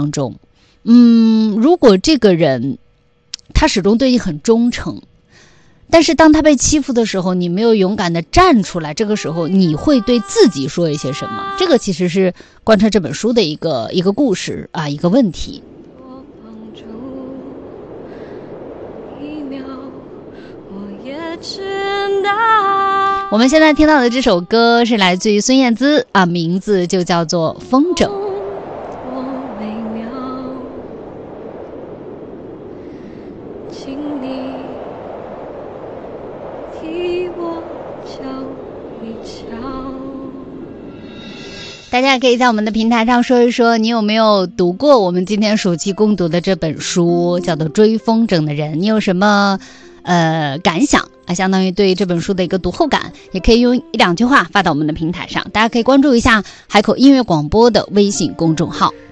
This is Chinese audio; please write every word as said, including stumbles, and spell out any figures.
当中，嗯，如果这个人他始终对你很忠诚，但是当他被欺负的时候，你没有勇敢的站出来，这个时候你会对自己说一些什么？这个其实是贯穿这本书的一个一个故事啊，一个问题。我们现在听到的这首歌是来自于孙燕姿啊，名字就叫做《风筝》。大家可以在我们的平台上说一说，你有没有读过我们今天暑期共读的这本书，叫做《追风筝的人》，你有什么呃感想啊？相当于对这本书的一个读后感，也可以用一两句话发到我们的平台上。大家可以关注一下海口音乐广播的微信公众号。